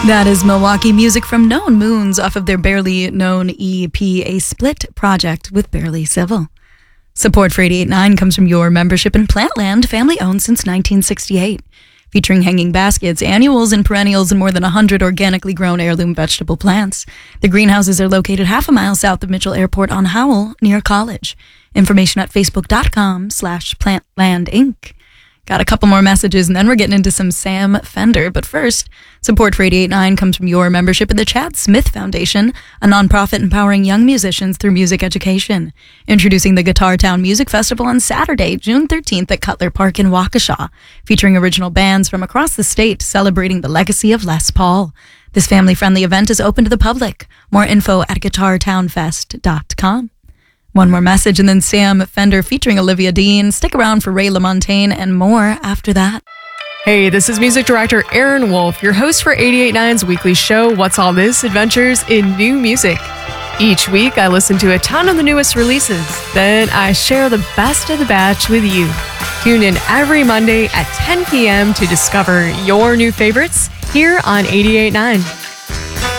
That is Milwaukee music from Known Moons off of their Barely Known EP, a split project with Barely Civil. Support for 88.9 comes from your membership in Plantland, family owned since 1968. Featuring hanging baskets, annuals, and perennials, and more than 100 organically grown heirloom vegetable plants. The greenhouses are located half a mile south of Mitchell Airport on Howell, near College. Information at facebook.com/plantlandinc. Got a couple more messages, and then we're getting into some Sam Fender. But first, support for 88.9 comes from your membership in the Chad Smith Foundation, a nonprofit empowering young musicians through music education. Introducing the Guitar Town Music Festival on Saturday, June 13th at Cutler Park in Waukesha, featuring original bands from across the state celebrating the legacy of Les Paul. This family-friendly event is open to the public. More info at guitartownfest.com. One more message, and then Sam Fender featuring Olivia Dean. Stick around for Ray LaMontagne and more after that. Hey, this is music director Aaron Wolf, your host for 88.9's weekly show, What's All This? Adventures in New Music. Each week, I listen to a ton of the newest releases. Then I share the best of the batch with you. Tune in every Monday at 10 p.m. to discover your new favorites here on 88.9.